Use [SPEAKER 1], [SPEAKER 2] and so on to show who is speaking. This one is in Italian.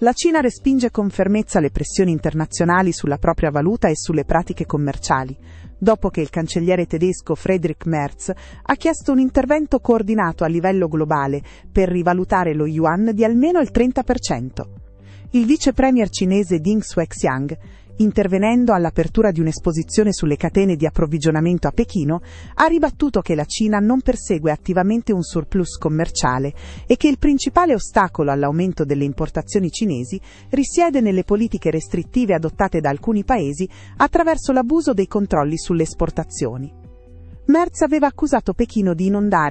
[SPEAKER 1] La Cina respinge con fermezza le pressioni internazionali sulla propria valuta e sulle pratiche commerciali, dopo che il cancelliere tedesco Friedrich Merz ha chiesto un intervento coordinato a livello globale per rivalutare lo yuan di almeno il 30%. Il vice premier cinese Ding Xuexiang, intervenendo all'apertura di un'esposizione sulle catene di approvvigionamento a Pechino, ha ribattuto che la Cina non persegue attivamente un surplus commerciale e che il principale ostacolo all'aumento delle importazioni cinesi risiede nelle politiche restrittive adottate da alcuni paesi attraverso l'abuso dei controlli sulle esportazioni. Merz aveva accusato Pechino di inondare